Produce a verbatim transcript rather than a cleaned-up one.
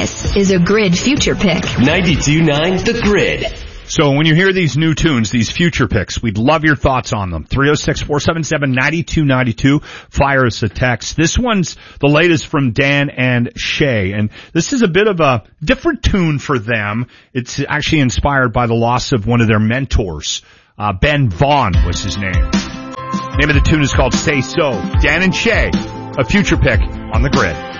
This is a Grid Future Pick. ninety-two point nine The Grid. So when you hear these new tunes, these future picks, we'd love your thoughts on them. three oh six, four seven seven, nine two nine two. Fire us a text. This one's the latest from Dan and Shay, and this is a bit of a different tune for them. It's actually inspired by the loss of one of their mentors. Uh, Ben Vaughn was his name. Name of the tune is called Say So. Dan and Shay, a future pick on the Grid.